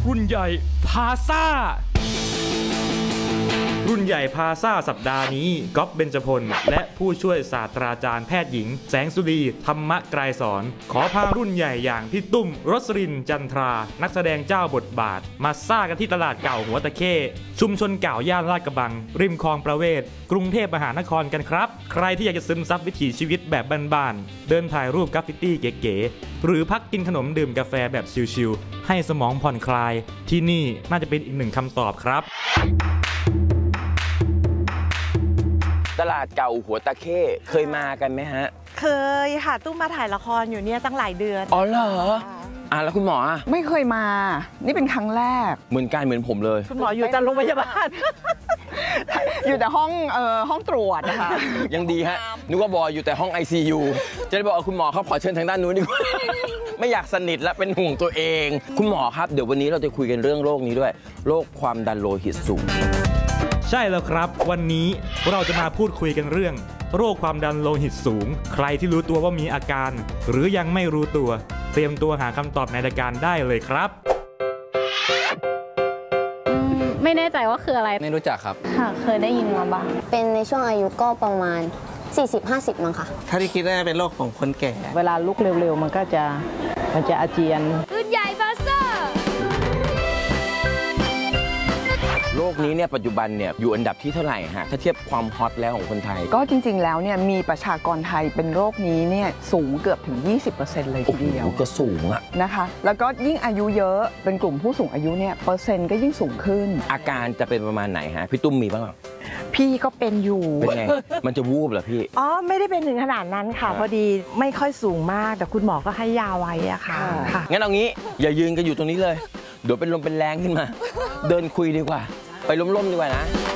รุ่นใหญ่พาซ่ารุ่นใหญ่พาซ่าสัปดาห์นี้ก๊อฟเบญจพลและผู้ช่วยศาสตราจารย์แพทย์หญิงแสงสุรีธรรมไกรสอนขอพารุ่นใหญ่อย่างพี่ตุ้มรสรินจันทรานักแสดงเจ้าบทบาทมาซ่ากันที่ตลาดเก่าหัวตะเข้ชุมชนเก่าย่านลาดกระบังริมคลองประเวศกรุงเทพมหานครกันครับใครที่อยากจะซึมซับวิถีชีวิตแบบบ้านๆเดินถ่ายรูปกราฟฟิตี้เก๋ๆหรือพักกินขนมดื่มกาแฟแบบชิลๆให้สมองผ่อนคลายที่นี่น่าจะเป็นอีกหนึ่งคำตอบครับตลาดเก่าหัวตะเข้เคยมากันไหมฮะเคยค่ะตุ้มมาถ่ายละครอยู่เนี่ยตั้งหลายเดือนอ๋อเหรอแล้วคุณหมอไม่เคยมานี่เป็นครั้งแรกเหมือนกันเหมือนผมเลยคุณหมออยู่แต่โรงพยาบาลอยู่แต่ห้องตรวจนะคะยังดีฮะนึกว่าบอยอยู่แต่ห้อง ICU จะได้บอกคุณหมอเขาขอเชิญทางด้านนู้นดีกว่าไม่อยากสนิทและเป็นห่วงตัวเองคุณหมอครับเดี๋ยววันนี้เราจะคุยกันเรื่องโรคนี้ด้วยโรคความดันโลหิตสูงใช่แล้วครับวันนี้เราจะมาพูดคุยกันเรื่องโรคความดันโลหิตสูงใครที่รู้ตัวว่ามีอาการหรือยังไม่รู้ตัวเตรียมตัวหาคำตอบในรายการได้เลยครับไม่แน่ใจว่าคืออะไรไม่รู้จักครับค่ะเคยได้ยินมาบ้างเป็นในช่วงอายุก็ประมาณ 40-50 มั้งค่ะถ้าที่คิดว่าเป็นโรคของคนแก่เวลาลุกเร็วๆมันจะอาเจียนรุ่นใหญ่พาซ่าโรคนี้เนี่ยปัจจุบันเนี่ยอยู่อันดับที่เท่าไหร่ฮะถ้าเทียบความฮอตแล้วของคนไทยก็จริงๆแล้วเนี่ยมีประชากรไทยเป็นโรคนี้เนี่ยสูงเกือบถึง 20% เลยทีเดียวก็สูงอะนะคะแล้วก็ยิ่งอายุเยอะเป็นกลุ่มผู้สูงอายุเนี่ยเปอร์เซ็นต์ก็ยิ่งสูงขึ้นอาการจะเป็นประมาณไหนฮะพี่ตุ้มมีบ้างพี่ก็เป็นอยู่เป็นไงมันจะวูบเหรอพี่ไม่ได้เป็นถึงขนาดนั้นค่ะพอดีไม่ค่อยสูงมากแต่คุณหมอก็ให้ยาไว้อะค่ะงั้นเอางี้อย่ายืนกันอยู่ตรงนี้เลยเดี๋ยวเป็นลมเป็นแรงขึ้นมาเดินคุยดีกว่าไปล้มๆดีกว่านะ